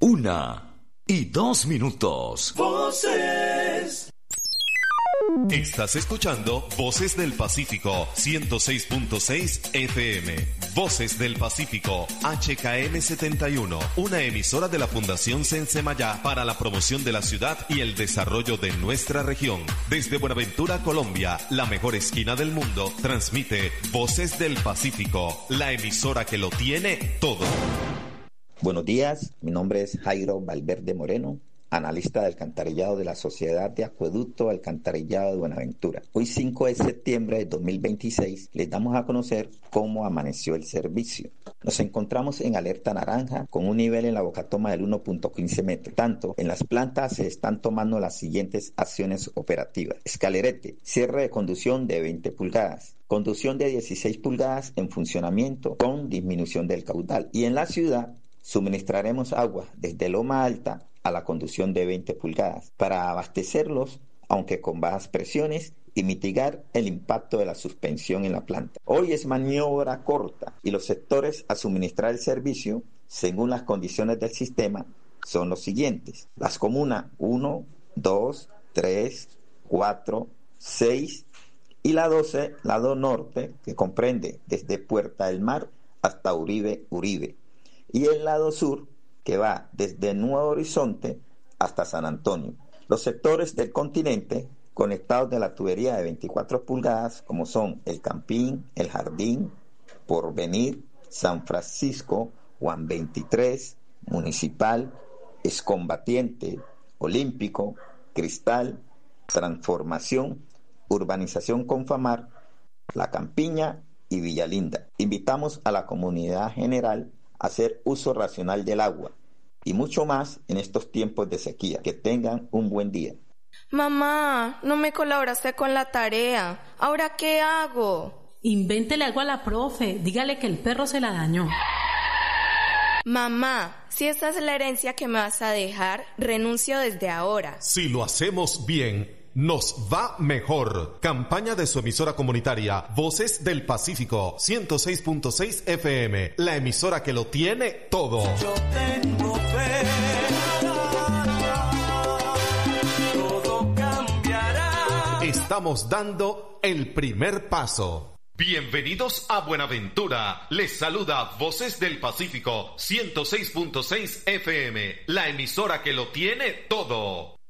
1:02. Voces. Estás escuchando Voces del Pacífico 106.6 FM. Voces del Pacífico HKM 71, una emisora de la Fundación Sensemayá para la promoción de la ciudad y el desarrollo de nuestra región. Desde Buenaventura, Colombia, la mejor esquina del mundo, transmite Voces del Pacífico, la emisora que lo tiene todo. Buenos días, mi nombre es Jairo Valverde Moreno, analista de alcantarillado de la Sociedad de Acueducto Alcantarillado de Buenaventura. Hoy 5 de septiembre de 2026 les damos a conocer cómo amaneció el servicio. Nos encontramos en alerta naranja con un nivel en la bocatoma del 1.15 metros. Tanto en las plantas se están tomando las siguientes acciones operativas. Escalerete, cierre de conducción de 20 pulgadas. Conducción de 16 pulgadas en funcionamiento con disminución del caudal. Y en la ciudad suministraremos agua desde Loma Alta a la conducción de 20 pulgadas para abastecerlos, aunque con bajas presiones, y mitigar el impacto de la suspensión en la planta. Hoy es maniobra corta y los sectores a suministrar el servicio, según las condiciones del sistema, son los siguientes. Las comunas 1, 2, 3, 4, 6 y la 12, lado norte, que comprende desde Puerta del Mar hasta Uribe. Y el lado sur, que va desde Nuevo Horizonte hasta San Antonio. Los sectores del continente conectados de la tubería de 24 pulgadas, como son El Campín, El Jardín, Porvenir, San Francisco, Juan 23, Municipal, Excombatiente, Olímpico, Cristal, Transformación, Urbanización Confamar, La Campiña y Villalinda. Invitamos a la comunidad general hacer uso racional del agua y mucho más en estos tiempos de sequía. Que tengan un buen día. Mamá, no me colaboraste con la tarea. ¿Ahora qué hago? Invéntele algo a la profe. Dígale que el perro se la dañó. Mamá, si esta es la herencia que me vas a dejar, renuncio desde ahora. Si lo hacemos bien, nos va mejor. Campaña de su emisora comunitaria Voces del Pacífico 106.6 FM, la emisora que lo tiene todo. Yo tengo fe, todo cambiará. Estamos dando el primer paso. Bienvenidos a Buenaventura. Les saluda Voces del Pacífico 106.6 FM, la emisora que lo tiene todo.